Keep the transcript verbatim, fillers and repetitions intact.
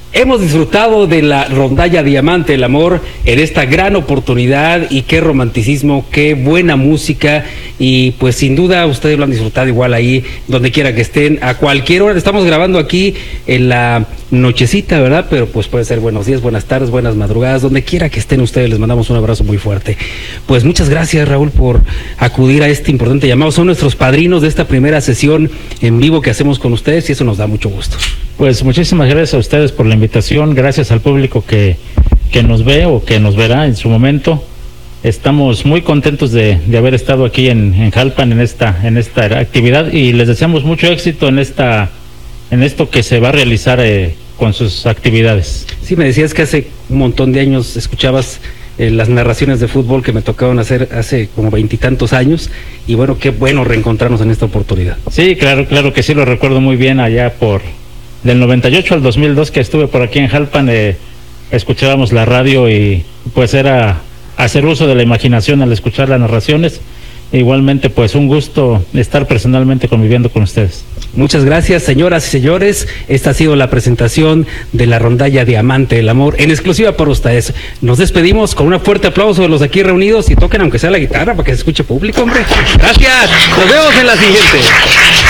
Hemos disfrutado de la rondalla Diamante del Amor en esta gran oportunidad, y qué romanticismo, qué buena música, y pues sin duda ustedes lo han disfrutado igual ahí, donde quiera que estén, a cualquier hora. Estamos grabando aquí en la nochecita, ¿verdad? Pero pues puede ser buenos días, buenas tardes, buenas madrugadas, donde quiera que estén ustedes, les mandamos un abrazo muy fuerte. Pues muchas gracias, Raúl, por acudir a este importante llamado. Son nuestros padrinos de esta primera sesión en vivo que hacemos con ustedes, y eso nos da mucho gusto. Pues muchísimas gracias a ustedes por la invitación, gracias al público que, que nos ve o que nos verá en su momento. Estamos muy contentos de, de haber estado aquí en, en Jalpan en esta, en esta actividad, y les deseamos mucho éxito en esta, en esto que se va a realizar eh, con sus actividades. Sí, me decías que hace un montón de años escuchabas eh, las narraciones de fútbol que me tocaban hacer hace como veintitantos años, y bueno, qué bueno reencontrarnos en esta oportunidad. Sí, claro, claro que sí, lo recuerdo muy bien allá por del noventa y ocho al dos mil dos que estuve por aquí en Jalpan. Eh, escuchábamos la radio y pues era hacer uso de la imaginación al escuchar las narraciones. Igualmente, pues un gusto estar personalmente conviviendo con ustedes. Muchas gracias, señoras y señores. Esta ha sido la presentación de la rondalla Diamante del Amor en exclusiva por ustedes. Nos despedimos con un fuerte aplauso de los aquí reunidos, y toquen aunque sea la guitarra para que se escuche público, hombre. Gracias. Nos vemos en la siguiente.